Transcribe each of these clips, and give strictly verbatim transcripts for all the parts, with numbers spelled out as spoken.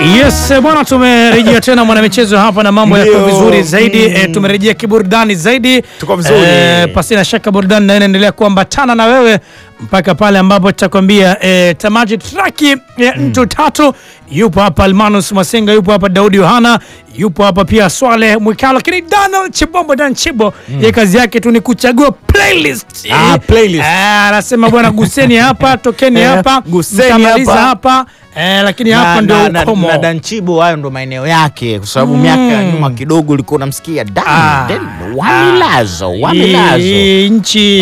Yes, bwana, tumerejea tena mwana michezo hapa na mambo yako vizuri zaidi. Mm. E, tumerejea kiburudani zaidi. Tuko vizuri. E, pasi na shaka burudani na inaendelea kuambatana na wewe mpaka pale ambapo tutakwambia e, tamaji traki ya mtu mm. tatu. Yupo hapa Almanus Masenga, yupo hapa Daudi Yohana, yupo hapa pia Swale Mwikalo, lakini Daniel Chibombo Dan Chibo mm. ye kazi yake tu ni kuchagua playlist. Ah, playlist. Ah, anasema bwana, guseni hapa, tokeni hapa, guseni hapa. hapa. Eh, lakini hapa ndio ukomo. Na, na Dan Chibo hayo ndo maeneo yake, kwa sababu mm. miaka ya nyuma kidogo ulikuwa unamsikia Dan ah. wamilazo wamilazo nchi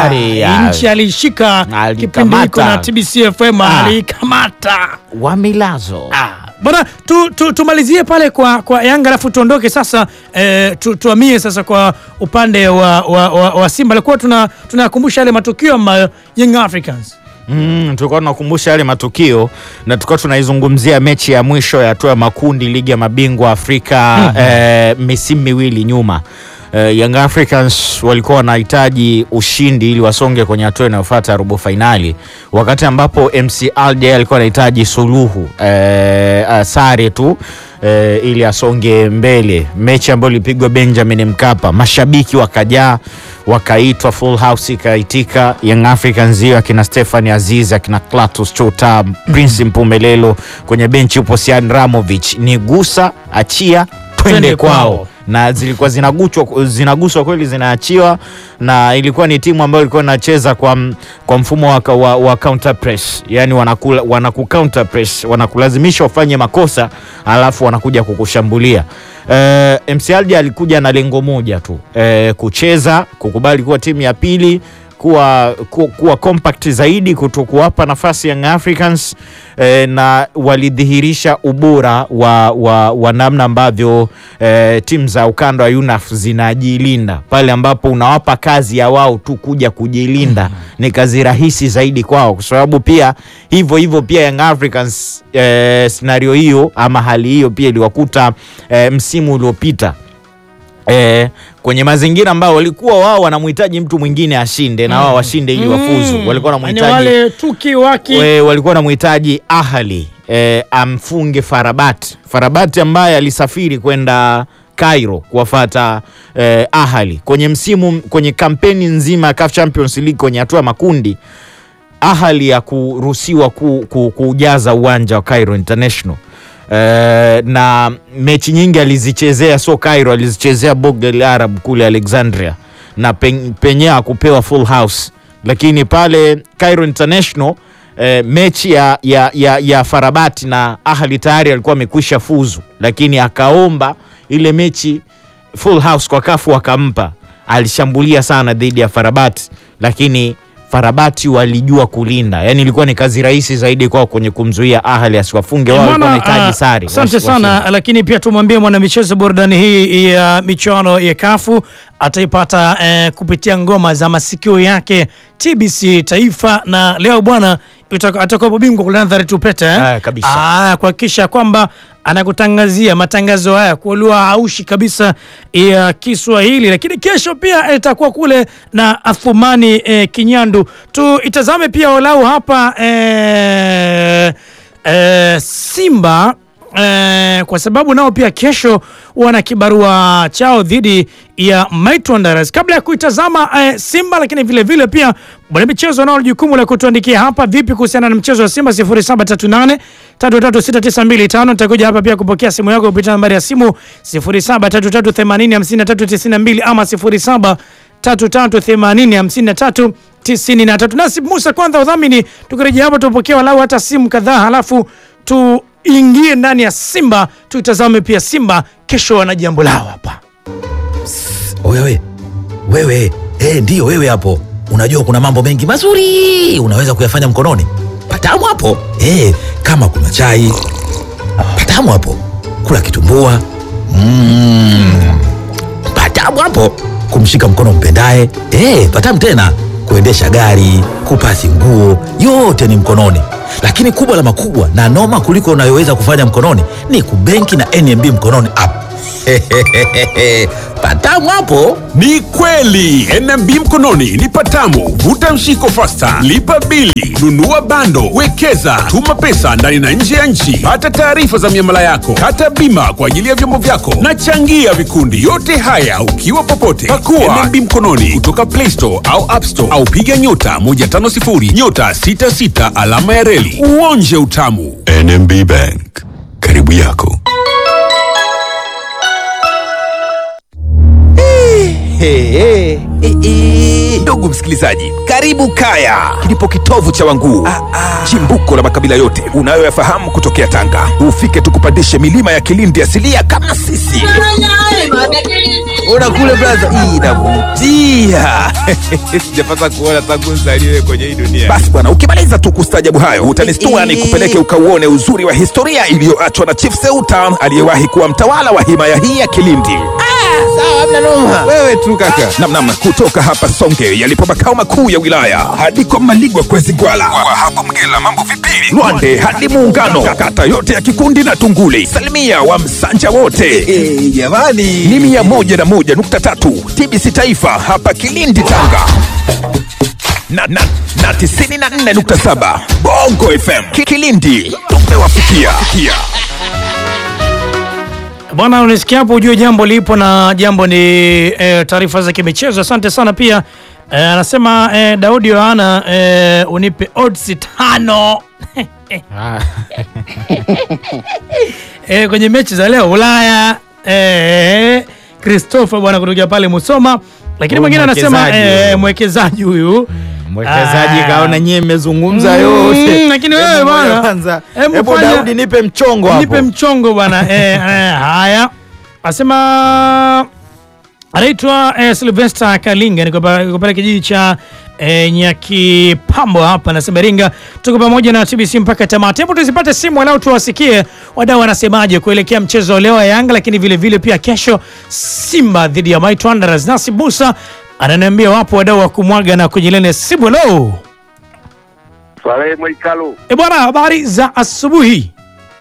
ah, nchi alishika kipindi hiko na T B C F M ah. alikamata wamilazo ah. Bwana, tu, tu, tumalizie pale kwa kwa Yanga alafu tuondoke sasa eh, tu, tuamie sasa kwa upande wa wa, wa, wa Simba. Alikuwa tuna tunakumbusha yale matukio ambayo Young Africans Mm, tulikuwa tunakumbusha yale matukio na tulikuwa tunaizungumzia mechi ya mwisho ya hatua ya makundi ligi ya mabingwa Afrika mm -hmm. eh, misimu miwili nyuma. Uh, Young Africans walikuwa wanahitaji ushindi ili wasonge kwenye hatua inayofuata robo finali, wakati ambapo M C Alger alikuwa anahitaji suluhu uh, sare tu uh, ili asonge mbele. Mechi ambayo ilipigwa Benjamin Mkapa, mashabiki wakajaa, wakaitwa, full house ikaitika. Young Africans hiyo akina Stefan Aziz, akina Klatus Chota, Prince Mpumelelo, kwenye benchi upo Sian Ramovic, ni gusa achia twende kwao. Na zilikuwa zinaguswa zinaguswa kweli, zinaachiwa, na ilikuwa ni timu ambayo ilikuwa inacheza kwa kwa mfumo wa, wa, wa counter press, yani wanakula wanaku counter press, wanakulazimisha ufanye makosa alafu wanakuja kukushambulia. Uh, M C Alger alikuja na lengo moja tu, uh, kucheza, kukubali kuwa timu ya pili, kuwa ku, kuwa compact zaidi, kutokuwapa nafasi Young Africans eh, na walidhihirisha ubora wa, wa, wa namna ambavyo eh, timu za ukanda wa U N A F zinajilinda. Pale ambapo unawapa kazi ya wao tu kuja kujilinda mm -hmm. ni kazi rahisi zaidi kwao, kwa sababu pia hivyo hivyo pia Young Africans eh, scenario hiyo ama hali hiyo pia iliwakuta eh, msimu uliopita. Eh, kwenye mazingira ambao walikuwa wao wanamhitaji mtu mwingine ashinde na wao washinde ili wafuzu. Mm. Walikuwa wanamhitaji wale tuki waki we, walikuwa wanamhitaji Ahli eh, amfunge Farabat. Farabat ambaye alisafiri kwenda Cairo kuwafuata eh, Ahli kwenye msimu, kwenye kampeni nzima ya C A F Champions League kwenye hatua makundi. Ahli ya kuruhusiwa ku, ku, kujaza uwanja wa Cairo International. Uh, na mechi nyingi alizichezea, so Cairo alizichezea Borg El Arab kule Alexandria, na pen, penye kupewa full house. Lakini pale Cairo International uh, mechi ya, ya, ya, ya Farabati na Ahli tayari alikuwa amekwisha fuzu, lakini akaomba ile mechi full house kwa kafu wakampa. Alishambulia sana dhidi ya Farabati, lakini Farabati walijua kulinda. Yani ilikuwa ni kazi rahisi zaidi kwao kwenye kumzuia Ahli asiwafunge wao, walikuwa wanahitaji sare. Asante sana, lakini pia tumwambie mwana michezo burudani hii ya michuano ya kafu ataipata eh, kupitia ngoma za masikio yake T B C Taifa, na leo bwana atakuwa bingwa kule Nadhari Tupete eh? Ah, kabisa. Ah, kuhakikisha kwamba anakutangazia matangazo haya kwa lugha haushi kabisa ya Kiswahili. Lakini kesho pia itakuwa kule na Athumani eh, Kinyandu. Tu itazame pia walau hapa eh, eh, Simba eh, kwa sababu nao pia kesho wana kibarua chao dhidi ya Might Wanderers. Kabla ya kuitazama eh, Simba, lakini vile vile pia bwana michezo nao jukumu la kutuandikia hapa vipi kuhusiana na mchezo wa Simba sifuri saba tatu nane tatu tatu sita tisa mbili tano. Nitakuja hapa pia kupokea simu yako kupitia nambari ya simu sifuri saba tatu tatu themanini hamsini na tatu tisini na mbili ama sifuri saba tatu tatu themanini hamsini na tatu tisini na tatu. Nasib Musa kwanza udhamini, tukirejea hapa tupokea walau hata simu kadhaa, halafu tu ingie ndani ya Simba tutazame pia Simba kesho wana jambo lao hapa. Wewe wewe eh, ndio wewe hapo. Unajua kuna mambo mengi mazuri unaweza kuyafanya mkononi. Patamu hapo eh, kama kuna chai patamu hapo, kula kitumbua mmm, patamu hapo, kumshika mkono mpendaye eh, patamu tena, kuendesha gari, kupasi nguo, yote ni mkononi. Lakini kubwa la makubwa na noma kuliko unayoweza kufanya mkononi ni kubenki na N M B mkononi app. Patamu hapo. Ni kweli N M B mkononi ni patamu. Vuta mshiko fasta, lipa bili, nunua bando, wekeza, tuma pesa ndani na nje ya nchi, pata taarifa za miamala yako, kata bima kwa ajili ya vyombo vyako na changia vikundi. Yote haya ukiwa popote. Pakua N M B mkononi kutoka Play Store au App Store au piga nyota moja tano sifuri nyota sita sita alama ya reli. Uonje utamu. N M B Bank, karibu yako. Hey, hey, hey, hey. Ndugu msikilizaji, karibu Kaya, kilipo kitovu cha Wanguu, ah, ah. chimbuko la makabila yote unayoyafahamu kutokea Tanga. Ufike tukupandishe milima ya Kilindi asilia kama sisi. Ona kule blaza, hii inavutia. Sijapata kuona tangu nzaliwe kwenye hii dunia. Basi bwana, ukimaliza tu kustajabu hayo, utanistua ni kupeleke ukauone uzuri wa historia iliyoachwa na Chief Seuta aliyewahi kuwa mtawala wa himaya hii ya Kilindi. Sawa, hamna noma. Wewe tu kaka. Nam nam, kutoka hapa Songe yalipo makao makuu ya wilaya hadi kwa Maligwa Kwezi Gwala, kwa hapo Mgela mambo vipili, Lwande hadi Muungano, kata yote ya Kikundi na Tunguli, salimia wa Msanja wote. Eh, jamani, ni mia moja na moja nukta tatu T B C Taifa hapa Kilindi Tanga na, na, na tisini na nne nukta saba Bongo F M Kilindi. Tumewafikia. Bwana, unasikia hapo, ujue jambo lipo na jambo ni e, taarifa za kimichezo. Asante sana pia. E, anasema e, Daudi Yohana, e, unipe odds tano e, kwenye mechi za leo Ulaya. E, Christopher bwana kutokea pale Musoma. Lakini mwingine anasema e, mwekezaji huyu mwekezaji kaona nyie mmezungumza yote. Lakini wewe bwana, hebu Daudi nipe mchongo hapo. Nipe mchongo bwana. eh, eh, haya. Asema anaitwa eh, Sylvester Kalinga, niko pale kijiji cha eh, Nyakipambo hapa na Seberinga. Tuko pamoja na T B C mpaka tamati. Hebu tuzipate simu wanao tuwasikie wadau wanasemaje kuelekea mchezo leo wa Yanga, lakini vile vile pia kesho Simba dhidi ya Might Wanderers. Nasi Busa ananiambia wapo wadau wa kumwaga na kujilene. Sibu lo. Swale Mwikalo. E bwana, habari za asubuhi.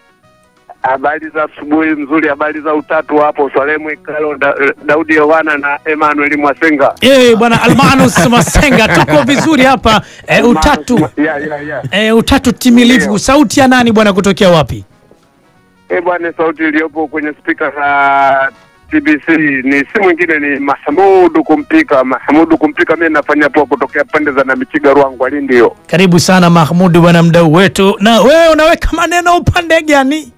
Habari za asubuhi mzuri, habari za utatu hapo Swale Mwikalo, da, Daudi Yohana na Emmanuel Mwasenga. Eh bwana Almanus Mwasenga, tuko vizuri hapa. E, utatu. Yeah, yeah, yeah. E, utatu timilifu. Sauti ya nani bwana kutokea wapi? Eh bwana, sauti iliyopo kwenye speaker za T B C ni si mwingine ni Mahmudu Kumpika. Mahmudu Kumpika, mimi nafanya poa kutokea pande za Namichiga Ruangwa Lindi hiyo. Karibu sana Mahmudu bwana, mdau wetu. Na wewe unaweka maneno upande gani?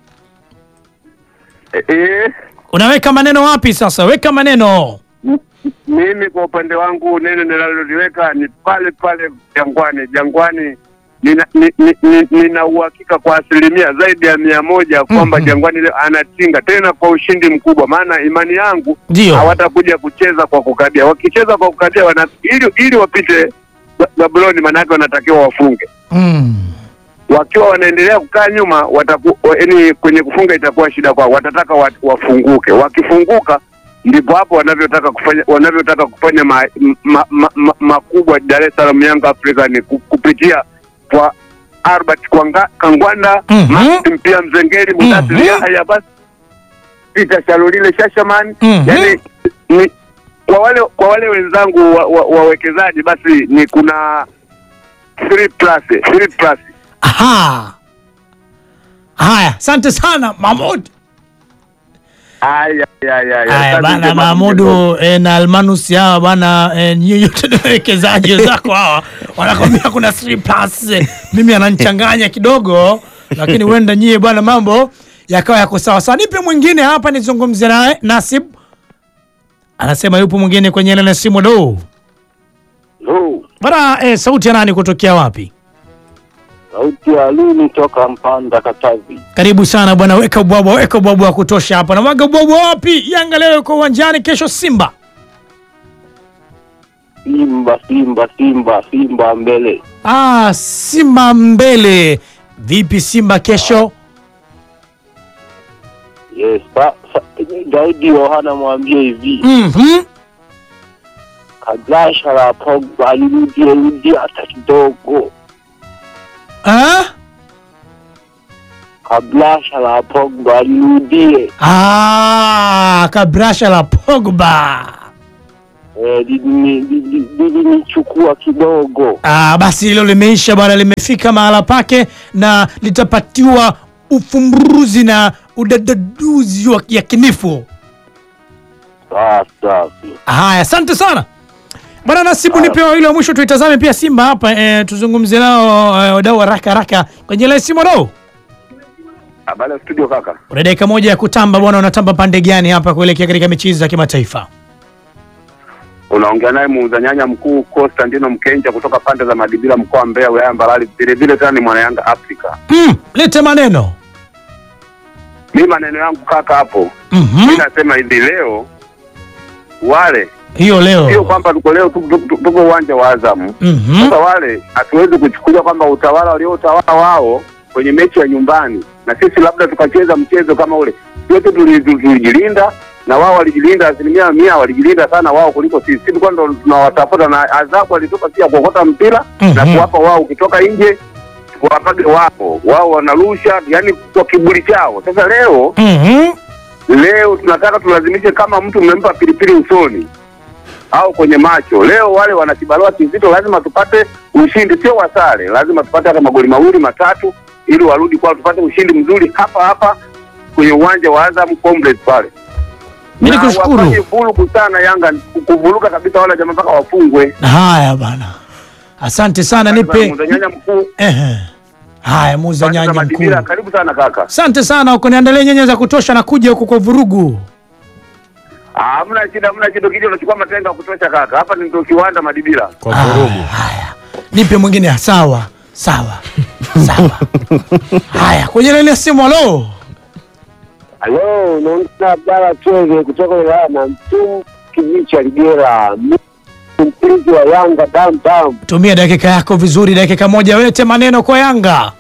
Eh, eh. Unaweka maneno wapi sasa? Weka maneno. Mimi kwa upande wangu neno ninaloliweka ni pale pale Jangwani. Jangwani nina nina, nina, nina uhakika kwa asilimia zaidi ya mia moja kwamba mm -hmm. Jangwani leo anatinga tena kwa ushindi mkubwa, maana imani yangu hawatakuja kucheza kwa kukadia. Wakicheza kwa kukadia wana, ili ili wapite Gaborone, maana yake wanatakiwa wafunge. Mm. Wakiwa wanaendelea kukaa nyuma wataku, yaani kwenye kufunga itakuwa shida kwao. Watataka wa, wafunguke. Wakifunguka ndipo hapo wanavyotaka kufanya wanavyotaka kufanya makubwa ma, ma, ma, ma Dar es Salaam Young Africa ni kupitia kwa Albert Kwanga, Kangwanda, mm -hmm. Mpia Mzengeli, Mudasiri mm -hmm. Haya basi Peter Shalolile Shashaman, mm -hmm. Yaani ni kwa wale kwa wale wenzangu wawekezaji wa, wa basi ni kuna three plus three plus. Aha. Haya, asante sana Mahmud. Aya aya aya. Haya bana Mahmudu eh, na Almanus hawa bana eh, nyote wawekezaji zako hawa wanakwambia kuna three plus. Mimi ananichanganya kidogo, lakini wenda nyie bwana mambo yakawa yako sawa sawa. Nipe mwingine hapa nizungumzie naye. Nasib anasema yupo mwingine kwenye ile simu. Do do bana, eh, sauti ya nani kutokea wapi? Sauti ya Lini toka Mpanda Katavi. Karibu sana bwana, weka bwabwa, weka bwabwa wa kutosha hapa. Na mwaga bwabwa wapi? Yanga leo yuko uwanjani, kesho Simba. Simba Simba Simba Simba mbele. Ah, Simba mbele. Vipi Simba kesho? Yes, ba, Daudi Yohana mwambie hivi. Mhm. Kadlasha la Pogba alirudi rudi hata kidogo. Ah? Kabrasha la Pogba lirudie. Ah, kabrasha la Pogba. Eh, lilinichukua kidogo. Ah, basi hilo limeisha bwana, limefika mahala pake na litapatiwa ufumbuzi na udadaduzi wa yakinifu. Sasa. Haya, asante sana. Bwana Nasibu, nipe ile wa mwisho tuitazame pia Simba hapa, eh, tuzungumzie nao eh, wadau haraka haraka kwenye ile simu wadau. Habari studio kaka. Una dakika moja ya kutamba bwana, unatamba pande gani hapa kuelekea katika mechi za kimataifa? Unaongea naye muuza nyanya mkuu Constantino Mkenja kutoka pande za Madibila mkoa wa Mbeya wilaya Mbarali, vile vile tena ni mwana Yanga Afrika. Mm, lete maneno. Mimi maneno yangu kaka hapo. Mhm. Mimi nasema hivi leo wale Hiyo leo. sio kwamba tuko leo tuko uwanja wa Azam. Mhm. Sasa wale hatuwezi kuchukulia kwamba utawala waliotawala wao kwenye mechi ya nyumbani na sisi labda tukacheza mchezo kama ule. Wote tulijilinda na wao walijilinda asilimia mia, walijilinda sana wao kuliko sisi. Sisi kwa ndo tunawatafuta na adhabu walitoka pia kuokota mpira mm-hmm. na kuwapa wao ukitoka nje kuwapage wao. Wao wanarusha yani kwa kiburi chao. Sasa leo Mhm. leo tunataka tulazimishe kama mtu mmempa pilipili usoni au kwenye macho. Leo wale wana kibarua kizito, lazima tupate ushindi, sio wasare. Lazima tupate hata magoli mawili matatu ili warudi kwao, tupate ushindi mzuri hapa hapa kwenye uwanja wa Azam Complex pale. Mimi nikushukuru. Wafanye vurugu sana Yanga, kuvuruga kabisa wala jamaa mpaka wafungwe. Haya bana. Asante sana, nipe. Muuza nyanya mkuu. Ehe. Haya, muuza nyanya mkuu. Karibu sana kaka. Asante sana, uko niandalie nyanya za kutosha na kuja huko kwa vurugu. Ah, hamna shida, hamna shida, kija unachukua matenga kutosha kaka. Hapa ni ndio kiwanda Madibila. Kwa vurugu. Haya. Nipe mwingine, sawa. Sawa. Sawa. Haya, kwenye ile simu alo. Halo, naongea Abdalla Twege kutoka wilaya na Mtum Kivicha Ligera. Mpenzi wa Yanga dam dam. Tumia dakika yako vizuri, dakika moja, wete maneno kwa Yanga.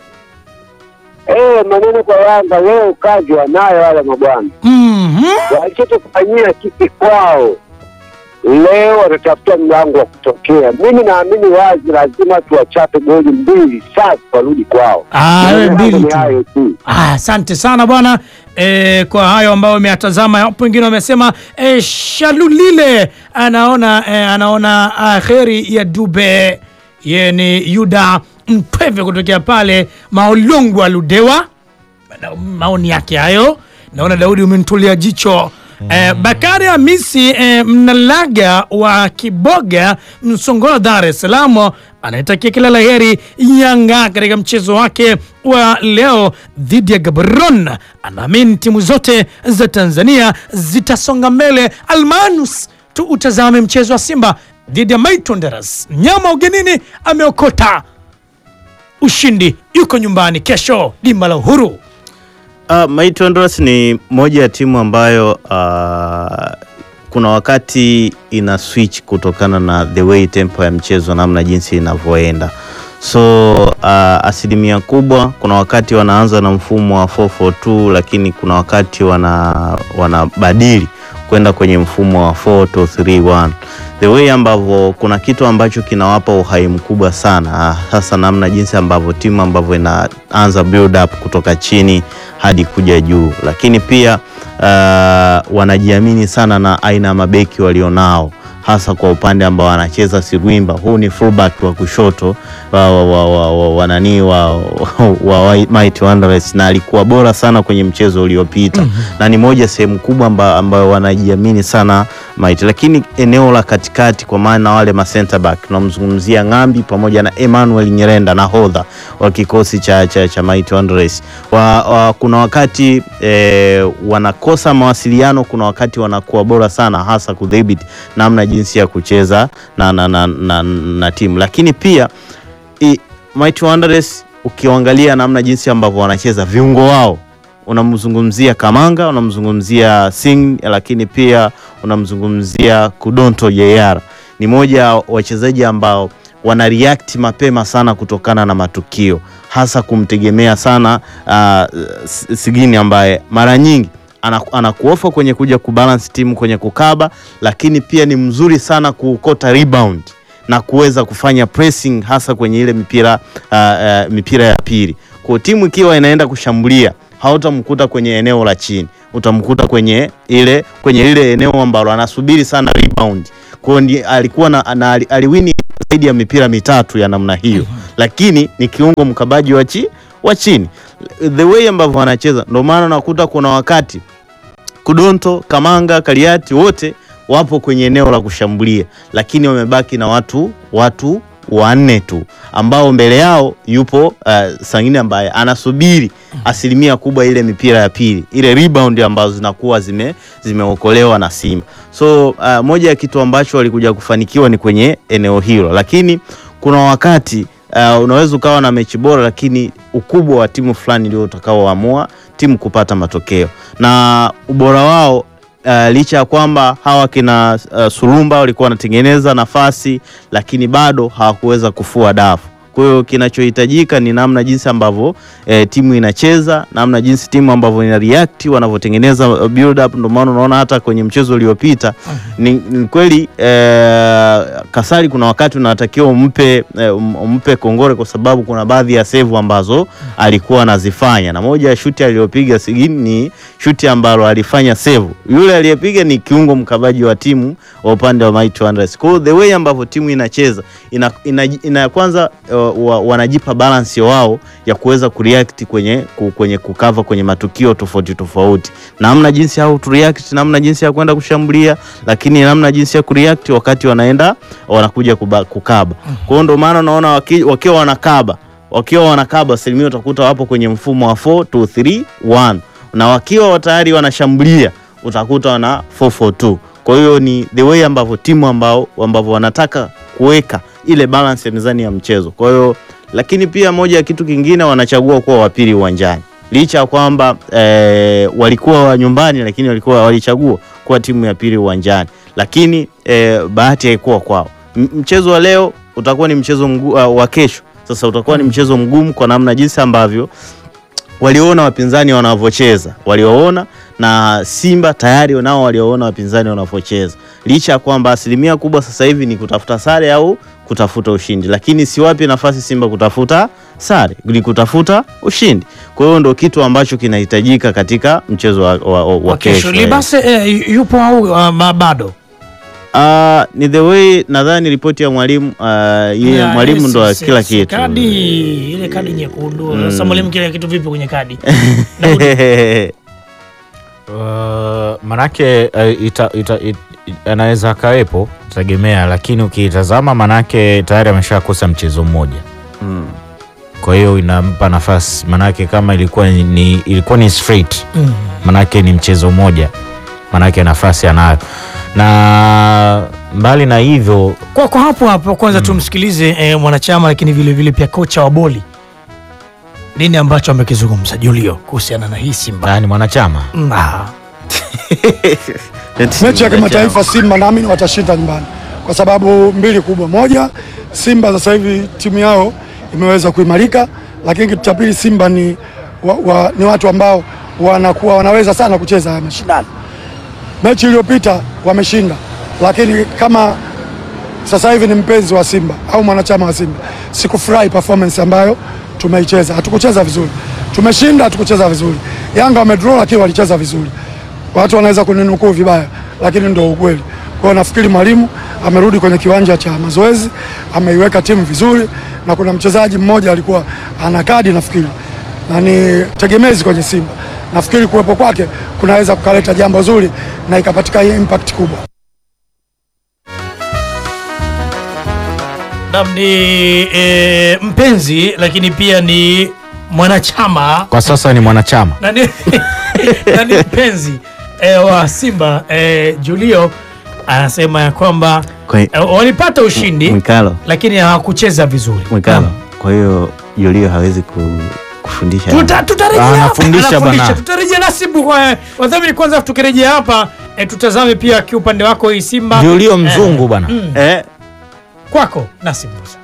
Eh, maneno kwa Yanga leo kazi wanayo wale mabwana. Mhm. Walichotufanyia kipi kwao? Leo watatafuta mlango wa kutokea. Mimi naamini wazi lazima tuwachape goli mbili sasa warudi kwao. Ah, wewe mbili tu. tu. Ah, asante sana bwana. E, kwa hayo ambayo umeyatazama hapo, wengine wamesema e, Shalulile anaona e, anaona ah, kheri ya Dube. Ye ni Yuda Mpeve kutokea pale Maolongwa Ludewa. Maoni yake hayo. Naona Daudi umenitulia jicho. Eh, Bakari Hamisi eh, Mnalaga wa Kiboga Msongola Dar es Salaam anaitakia kila laheri Yanga katika mchezo wake wa leo dhidi ya Gaborone. Anaamini timu zote za Tanzania zitasonga mbele. Almanus tu utazame mchezo wa Simba dhidi ya Mighty Wanderers. Nyama ugenini ameokota ushindi, yuko nyumbani kesho dimba la Uhuru. Uh, Mighty Wanderers ni moja ya timu ambayo uh, kuna wakati ina switch kutokana na the way tempo ya mchezo namna jinsi inavyoenda. So uh, asilimia kubwa kuna wakati wanaanza na mfumo wa four four two, lakini kuna wakati wana wanabadili kwenda kwenye mfumo wa four two three one. The way ambavyo kuna kitu ambacho kinawapa uhai mkubwa sana, hasa namna jinsi ambavyo timu ambavyo inaanza build up kutoka chini hadi kuja juu. Lakini pia uh, wanajiamini sana na aina ya mabeki walionao, hasa kwa upande ambao wanacheza Sigwimba. Huu ni fullback wa kushoto wa wa wa, wa, wa, wa nani wa, wa, wa Mighty Wanderers, na alikuwa bora sana kwenye mchezo uliopita. Mm-hmm. Na ni moja sehemu kubwa ambayo, ambayo wanajiamini sana Mighty. Lakini eneo la katikati, kwa maana wale ma center back tunamzungumzia Ngambi pamoja na Emmanuel Nyerenda nahodha wa kikosi cha cha, cha Mighty Wanderers. Wa, wa, kuna wakati e, wanakosa mawasiliano, kuna wakati wanakuwa bora sana hasa kudhibiti namna jinsi ya kucheza na na na, na, na timu. Lakini pia i, Mighty Wanderers ukiangalia namna jinsi ambavyo wanacheza viungo wao, unamzungumzia Kamanga, unamzungumzia Singh, lakini pia unamzungumzia Kudonto Yeyara. Ni moja wachezaji ambao wana react mapema sana kutokana na matukio, hasa kumtegemea sana uh, Sigini ambaye mara nyingi anakuofa kwenye kuja kubalance timu kwenye kukaba, lakini pia ni mzuri sana kuokota rebound na kuweza kufanya pressing hasa kwenye ile mipira uh, uh, mipira ya pili. Kwa timu ikiwa inaenda kushambulia, hautamkuta kwenye eneo la chini, utamkuta kwenye ile kwenye ile eneo ambalo anasubiri sana rebound. Kwa hiyo alikuwa na, na aliwini zaidi ya mipira mitatu ya namna hiyo, lakini ni kiungo mkabaji wa chi wa chini. The way ambavyo wanacheza ndio maana nakuta kuna wakati Kudonto, Kamanga, Kaliati wote wapo kwenye eneo la kushambulia, lakini wamebaki na watu watu wanne tu ambao mbele yao yupo uh, Sangine ambaye anasubiri asilimia kubwa ile mipira ya pili, ile rebound ambazo zinakuwa zime zimeokolewa na Simba. So uh, moja ya kitu ambacho walikuja kufanikiwa ni kwenye eneo hilo, lakini kuna wakati uh, unaweza ukawa na mechi bora, lakini ukubwa wa timu fulani ndio utakaoamua timu kupata matokeo. Na ubora wao Uh, licha ya kwamba hawa kina uh, Sulumba walikuwa wanatengeneza nafasi, lakini bado hawakuweza kufua dafu. Kwa hiyo kinachohitajika ni namna jinsi ambavyo eh, timu inacheza, namna jinsi timu ambavyo ina react, wanavyotengeneza uh, build up. Ndio maana unaona hata kwenye mchezo uliopita ni, ni kweli eh, Kasari kuna wakati unatakiwa umpe eh, umpe kongore kwa sababu kuna baadhi ya save ambazo alikuwa anazifanya, na moja ya shuti aliyopiga Sigini ni shuti ambalo alifanya save. Yule aliyepiga ni kiungo mkabaji wa timu wa upande wa Mighty Wanderers. Kwa hiyo the way ambavyo timu inacheza ina, ina, ina kwanza uh, wanajipa balance wao ya kuweza kureact kwenye kwenye kukava kwenye matukio tofauti tofauti, namna jinsi hao to react, namna jinsi ya kwenda kushambulia, lakini namna jinsi ya kureact wakati wanaenda wanakuja kuba, kukaba. Kwa hiyo ndio maana unaona wakiwa wanakaba wakiwa wanakaba asilimia utakuta wapo kwenye mfumo wa four two three one, na wakiwa tayari wanashambulia utakuta wana four four two. Kwa hiyo ni the way ambavyo timu ambao ambavyo wanataka kuweka ile balance ya mizani ya mchezo. Kwa hiyo lakini pia moja ya kitu kingine wanachagua kuwa wapili uwanjani. Licha ya kwamba e, walikuwa wa nyumbani, lakini walikuwa walichagua kuwa timu ya pili uwanjani. Lakini e, bahati haikuwa kwao. M mchezo wa leo utakuwa ni mchezo mgu, uh, wa kesho. Sasa utakuwa ni mchezo mgumu kwa namna jinsi ambavyo waliona wapinzani wanavyocheza. Waliona na Simba tayari nao waliona wapinzani wanavyocheza. Licha kwamba asilimia kubwa sasa hivi ni kutafuta sare au kutafuta ushindi, lakini si wapi nafasi Simba kutafuta sare, ni kutafuta ushindi. Kwa hiyo ndio kitu ambacho kinahitajika katika mchezo wa, wa, wa, wa kesho. Libase eh, yupo au uh, bado? Uh, ni the way nadhani ripoti ya mwalimu uh, yeye yeah, mwalimu ndo yes, kila yes, kitu. Kadi ile kadi nyekundu. Mm. Sasa mwalimu kile kitu vipi kwenye kadi? uh, manake uh, ita, ita, ita, anaweza kawepo tegemea, lakini ukitazama manake tayari ameshakosa mchezo mmoja. Mm. Kwa hiyo inampa nafasi, manake kama ilikuwa ni ilikuwa ni straight. Mm. Manake ni mchezo mmoja, manake nafasi anayo. Na mbali na hivyo kwa, kwa hapo hapo kwanza mm. tumsikilize eh, mwanachama lakini vile vile pia kocha wa boli nini ambacho amekizungumza Julio kuhusiana na hii Simba. Nani mwanachama? Mm. Mechi ya kimataifa Simba naamini watashinda nyumbani kwa sababu mbili kubwa. Moja, Simba sasa hivi timu yao imeweza kuimarika, lakini kitu cha pili Simba ni wa, wa, ni watu ambao wanakuwa wanaweza sana kucheza haya mashindano. Mechi iliyopita wameshinda, lakini kama sasa hivi ni mpenzi wa Simba au mwanachama wa Simba, sikufurahi performance ambayo tumeicheza. Hatukucheza vizuri. Tumeshinda, hatukucheza vizuri. Yanga wamedraw lakini walicheza vizuri. Watu wanaweza kuninukuu vibaya, lakini ndio ukweli. Kwa hiyo nafikiri mwalimu amerudi kwenye kiwanja cha mazoezi, ameiweka timu vizuri, na kuna mchezaji mmoja alikuwa ana kadi nafikiri, na ni tegemezi kwenye Simba. Nafikiri kuwepo kwake kunaweza kukaleta jambo zuri na ikapatika impact kubwa. Ni e, mpenzi lakini pia ni mwanachama. Kwa sasa ni mwanachama. Na ni, na ni mpenzi e, wa Simba e, Julio anasema ya kwamba e, walipata ushindi Mwikalo, lakini hawakucheza vizuri. Mwikalo. Kwa hiyo Julio hawezi ku kufundisha. Tuta, tutarejea anafundisha bana. Tutarejea Nasibu kwa wadhamini kwanza, tukirejea hapa e, tutazame pia kiupande wako hii Simba. Julio mzungu eh, bana. Mm. Eh. Kwako Nasibu.